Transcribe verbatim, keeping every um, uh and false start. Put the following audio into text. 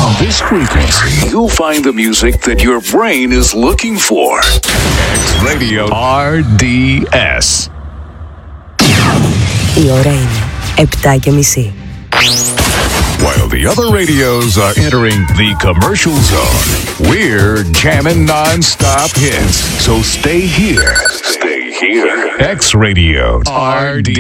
On this frequency, you'll find the music that your brain is looking for. X-Radio αρ ντι ες. Η ώρα είναι επτά και μισή. While the other radios are entering the commercial zone, we're jamming non-stop hits. So stay here. Stay here. X-Radio αρ ντι ες.